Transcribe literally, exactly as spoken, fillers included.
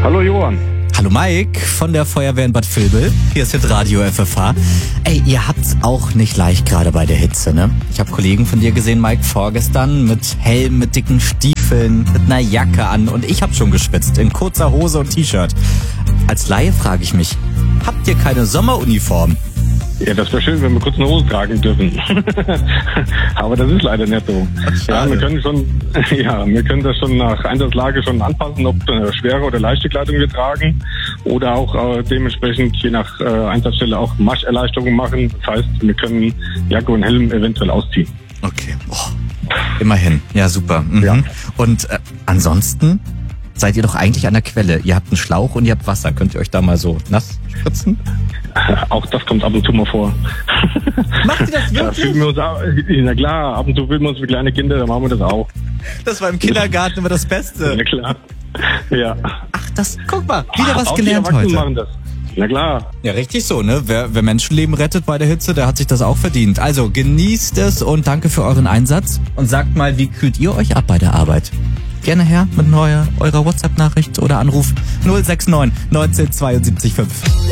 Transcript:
Hallo Johann. Hallo Mike von der Feuerwehr in Bad Vilbel. Hier ist jetzt Radio F F H. Ey, ihr habt's auch nicht leicht gerade bei der Hitze, ne? Ich habe Kollegen von dir gesehen, Mike, vorgestern mit Helm, mit dicken Stiefeln, mit einer Jacke an und ich hab schon geschwitzt, in kurzer Hose und T-Shirt. Als Laie frage ich mich, habt ihr keine Sommeruniform? Ja, das wäre schön, wenn wir kurz eine Hose tragen dürfen. Aber das ist leider nicht so. Ja, wir können schon, ja, wir können das schon nach Einsatzlage schon anpassen, ob äh, schwere oder leichte Kleidung wir tragen oder auch äh, dementsprechend je nach äh, Einsatzstelle auch Marscherleichterungen machen. Das heißt, wir können Jacke und Helm eventuell ausziehen. Okay, oh, immerhin. Ja, super. Mhm. Ja. Und äh, ansonsten seid ihr doch eigentlich an der Quelle. Ihr habt einen Schlauch und ihr habt Wasser. Könnt ihr euch da mal so nass spritzen? Auch das kommt ab und zu mal vor. Macht ihr das wirklich? Da fühlen wir uns auch, na klar, ab und zu fühlen wir uns wie kleine Kinder, dann machen wir das auch. Das war im Kindergarten immer das Beste. Na klar. Ja. Ach, das, guck mal, wieder was auch gelernt die Erwachsenen heute. machen das. Na klar. Ja, richtig so, ne? Wer, wer Menschenleben rettet bei der Hitze, der hat sich das auch verdient. Also genießt es und danke für euren Einsatz. Und sagt mal, wie kühlt ihr euch ab bei der Arbeit? Gerne her mit neuer, eurer WhatsApp-Nachricht oder Anruf null sechs neun neunzehn zweiundsiebzig fünf.